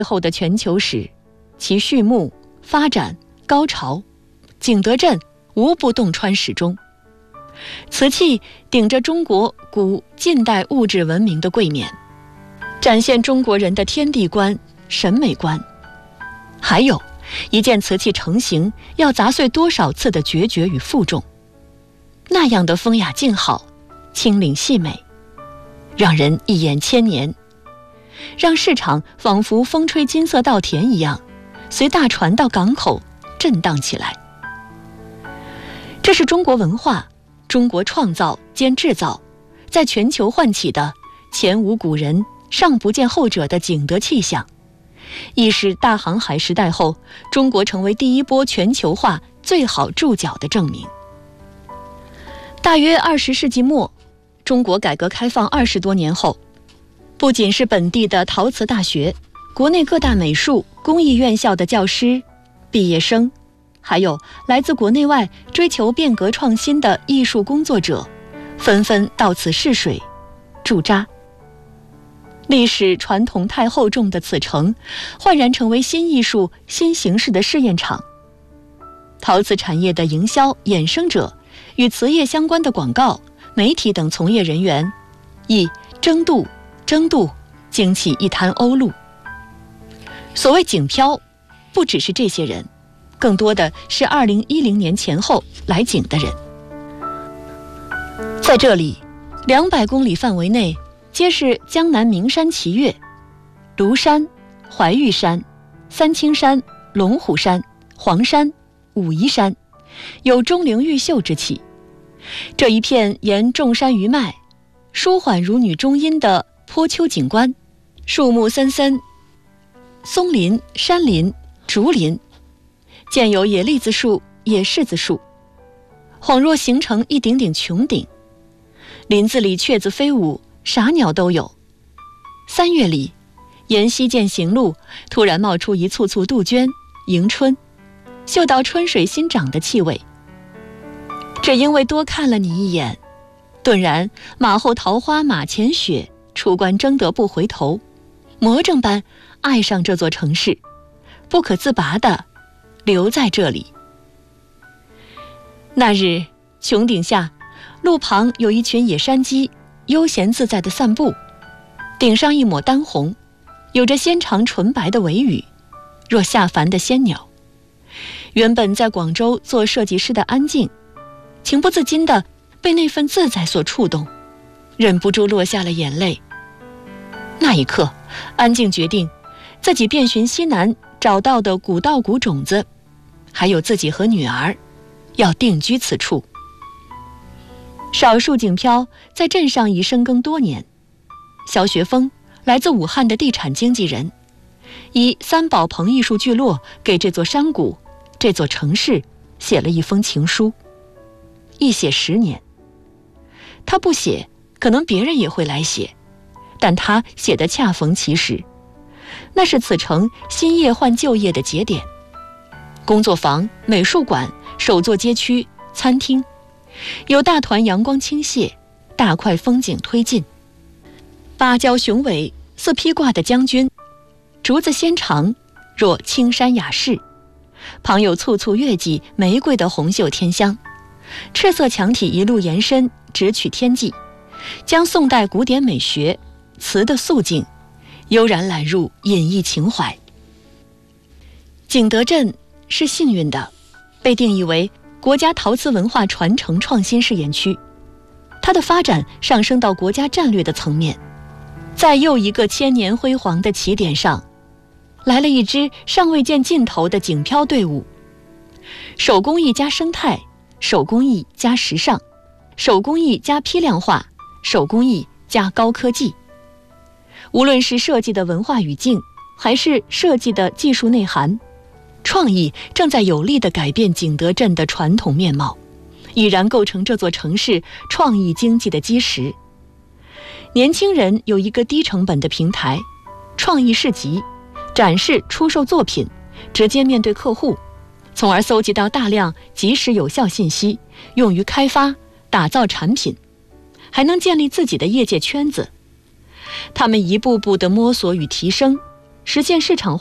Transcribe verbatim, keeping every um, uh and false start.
后的全球史，其序幕、发展、高潮，景德镇无不洞穿始终。瓷器顶着中国古近代物质文明的柜面，展现中国人的天地观、审美观。还有一件瓷器成型要砸碎多少次的决绝与负重，那样的风雅静好、清灵细美，让人一眼千年，让市场仿佛风吹金色稻田一样，随大船到港口震荡起来。这是中国文化、中国创造兼制造在全球唤起的前无古人、上不见后者的景德气象，亦是大航海时代后中国成为第一波全球化最好注脚的证明。大约二十世纪末，中国改革开放二十多年后，不仅是本地的陶瓷大学、国内各大美术、工艺院校的教师、毕业生，还有来自国内外追求变革创新的艺术工作者，纷纷到此试水、驻扎。历史传统太厚重的此城，焕然成为新艺术、新形式的试验场。陶瓷产业的营销衍生者与瓷业相关的广告、媒体等从业人员，亦争渡、争渡，惊起一滩鸥鹭。所谓景漂，不只是这些人，更多的是二零一零年前后来景的人。在这里，两百公里范围内，皆是江南名山奇岳，庐山、怀玉山、三清山、龙虎山、黄山、武夷山，有钟灵毓秀之气。这一片沿众山余脉，舒缓如女中音的坡丘景观，树木森森，松林、山林、竹林，见有野栗子树、野柿子树，恍若形成一顶顶穹顶。林子里雀子飞舞，啥鸟都有。三月里，沿西涧行路，突然冒出一簇簇杜鹃、迎春，嗅到春水新长的气味。只因为多看了你一眼，顿然马后桃花马前雪，出关争得不回头，魔怔般爱上这座城市，不可自拔地留在这里。那日穹顶下，路旁有一群野山鸡悠闲自在地散步，顶上一抹丹红，有着纤长纯白的尾羽，若下凡的仙鸟。原本在广州做设计师的安静，情不自禁地被那份自在所触动，忍不住落下了眼泪。那一刻，安静决定自己遍寻西南找到的古道古种子，还有自己和女儿要定居此处。少数景漂在镇上已深耕多年。肖学峰，来自武汉的地产经纪人，以三宝棚艺术聚落给这座山谷、这座城市写了一封情书，一写十年。他不写，可能别人也会来写，但他写得恰逢其时，那是此城新业换旧业的节点。工作坊、美术馆、首座街区、餐厅，有大团阳光倾泻，大块风景推进。芭蕉雄伟，似披挂的将军；竹子纤长，若青山雅士。旁有簇簇月季，玫瑰的红袖添香。赤色墙体一路延伸，直取天际，将宋代古典美学、瓷的素净悠然揽入隐逸情怀。景德镇是幸运的，被定义为国家陶瓷文化传承创新试验区，它的发展上升到国家战略的层面。在又一个千年辉煌的起点上，来了一支尚未见尽头的景漂队伍。手工艺加生态，手工艺加时尚，手工艺加批量化，手工艺加高科技。无论是设计的文化语境，还是设计的技术内涵，创意正在有力地改变景德镇的传统面貌，已然构成这座城市创意经济的基石。年轻人有一个低成本的平台，创意市集，展示出售作品，直接面对客户，从而搜集到大量及时有效信息，用于开发打造产品，还能建立自己的业界圈子。他们一步步的摸索与提升， 实现市场